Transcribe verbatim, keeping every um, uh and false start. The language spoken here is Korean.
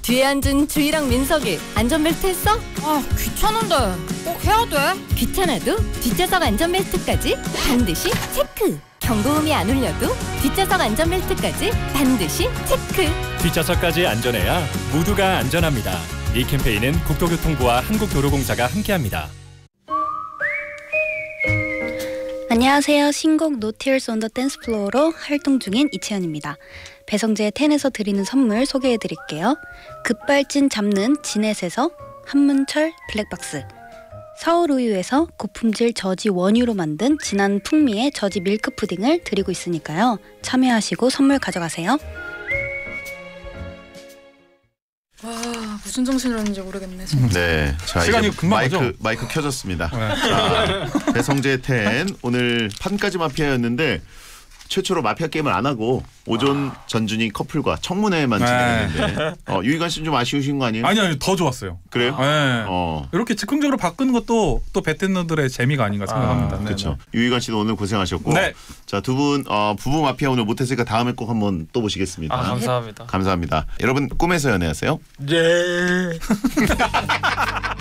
뒤에 앉은 주희랑 민석이 안전벨트 했어? 아 귀찮은데 꼭 해야 돼? 귀찮아도 뒷좌석 안전벨트까지 반드시 체크. 경고음이 안 울려도 뒷좌석 안전벨트까지 반드시 체크. 뒷좌석까지 안전해야 모두가 안전합니다. 이 캠페인은 국토교통부와 한국도로공사가 함께합니다. 안녕하세요. 신곡 No Tears on the Dance Floor로 활동 중인 이채연입니다. 배성재의 텐에서 드리는 선물 소개해드릴게요. 급발진 잡는 지넷에서 한문철 블랙박스, 서울우유에서 고품질 저지 원유로 만든 진한 풍미의 저지 밀크 푸딩을 드리고 있으니까요. 참여하시고 선물 가져가세요. 와 무슨 정신을 하는지 모르겠네 진짜. 네, 자 시간이 이제 금방 마이크 가죠? 마이크 켜졌습니다. 네. 자, 배성재 텐 오늘 판까지 마피아였는데 최초로 마피아 게임을 안 하고 오존 전준희 커플과 청문회만 네. 진행했는데 어, 유희관 씨는 좀 아쉬우신 거 아니에요? 아니 아니 더 좋았어요. 그래요? 네. 어, 이렇게 즉흥적으로 바꾸는 것도 또 베테너들의 재미가 아닌가 생각합니다. 네, 그렇죠. 네. 유희관 씨도 오늘 고생하셨고, 네. 자 두 분 어, 부부 마피아 오늘 못했으니까 다음에 꼭 한번 또 보시겠습니다. 아, 감사합니다. 감사합니다. 여러분 꿈에서 연애하세요. 네.